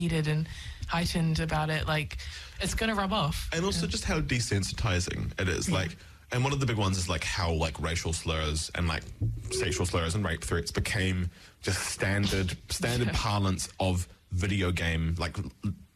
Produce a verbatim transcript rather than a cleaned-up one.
heated and heightened about it, like, it's going to rub off. And also just how desensitizing it is. Like, and one of the big ones is like how like racial slurs and like sexual slurs and rape threats became just standard standard Yeah. parlance of video game, like